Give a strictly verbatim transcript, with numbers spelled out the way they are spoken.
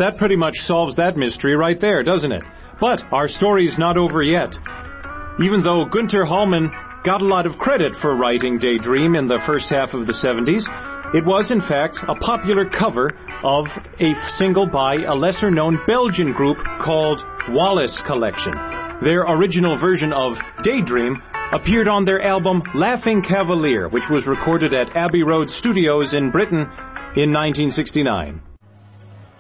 that pretty much solves that mystery right there, doesn't it? But our story's not over yet. Even though Günter Hallman got a lot of credit for writing Daydream in the first half of the seventies, it was, in fact, a popular cover of a single by a lesser-known Belgian group called Wallace Collection. Their original version of Daydream appeared on their album Laughing Cavalier, which was recorded at Abbey Road Studios in Britain in nineteen sixty-nine.